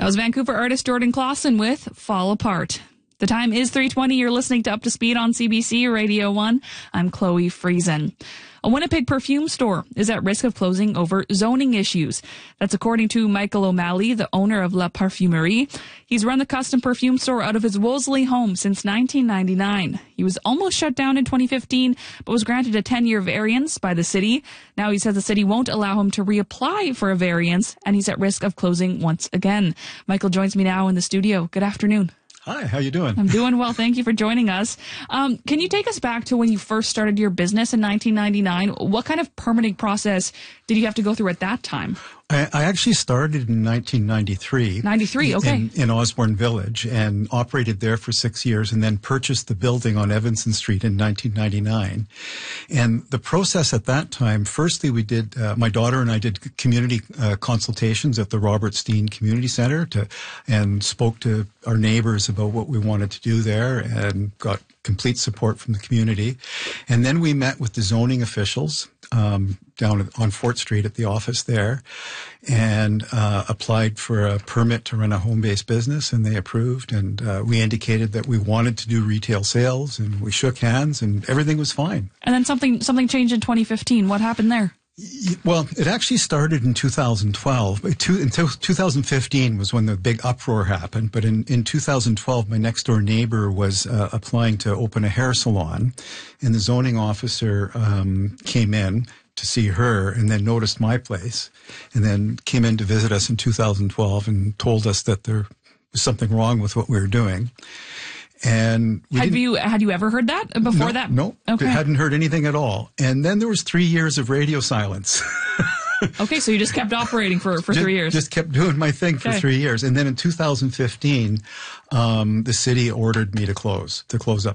was Vancouver artist Jordan Clausen with Fall Apart. The time is 3:20. You're listening to Up to Speed on CBC Radio 1. I'm Chloe Friesen. A Winnipeg perfume store is at risk of closing over zoning issues. That's according to Michael O'Malley, the owner of La Parfumerie. He's run the custom perfume store out of his Wolseley home since 1999. He was almost shut down in 2015, but was granted a 10-year variance by the city. Now he says the city won't allow him to reapply for a variance, and he's at risk of closing once again. Michael joins me now in the studio. Good afternoon. Hi, how you doing? I'm doing well. Thank you for joining us. Can you take us back to when you first started your business in 1999? What kind of permitting process did you have to go through at that time? I actually started in 1993. 93, okay. In Osborne Village, and operated there for 6 years, and then purchased the building on Evanston Street in 1999. And the process at that time, firstly, we did, my daughter and I did community consultations at the Robert Steen Community Center and spoke to our neighbors about what we wanted to do there, and got complete support from the community. And then we met with the zoning officials down on Fort Street at the office there, and applied for a permit to run a home-based business, and they approved. And we indicated that we wanted to do retail sales, and we shook hands, and everything was fine. And then something changed in 2015. What happened there? Well, it actually started in 2012. Until 2015 was when the big uproar happened. But in 2012, my next door neighbor was applying to open a hair salon, and the zoning officer came in to see her, and then noticed my place, and then came in to visit us in 2012 and told us that there was something wrong with what we were doing. And had you ever heard that before that? No, okay. Hadn't heard anything at all. And then there was 3 years of radio silence. Okay, so you just kept operating for 3 years. Just kept doing my thing for 3 years. And then in 2015, the city ordered me to close up